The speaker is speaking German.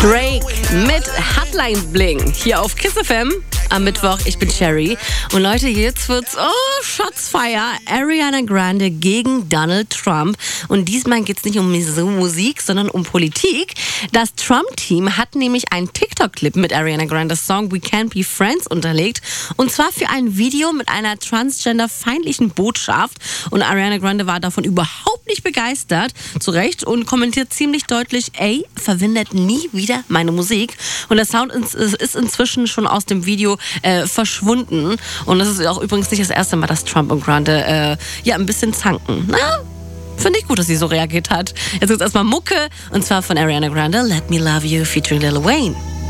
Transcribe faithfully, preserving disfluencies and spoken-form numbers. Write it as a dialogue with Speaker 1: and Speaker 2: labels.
Speaker 1: Drake mit Hotline Bling hier auf Kiss F M am Mittwoch. Ich bin Sherry und Leute, jetzt wird's oh Shotsfire. Ariana Grande gegen Donald Trump und diesmal geht's nicht um Musik, sondern um Politik. Das Trump-Team hat nämlich einen TikTok-Clip mit Ariana Grandes Song We Can't Be Friends unterlegt und zwar für ein Video mit einer transgender-feindlichen Botschaft und Ariana Grande war davon überhaupt nicht begeistert, zu Recht, und kommentiert ziemlich deutlich, ey, verwendet nie wieder meine Musik. Und der Sound ist inzwischen schon aus dem Video äh, verschwunden. Und das ist auch übrigens nicht das erste Mal, dass Trump und Grande äh, ja ein bisschen zanken. Na, finde ich gut, dass sie so reagiert hat. Jetzt gibt's erstmal Mucke, und zwar von Ariana Grande, Let Me Love You featuring Lil Wayne.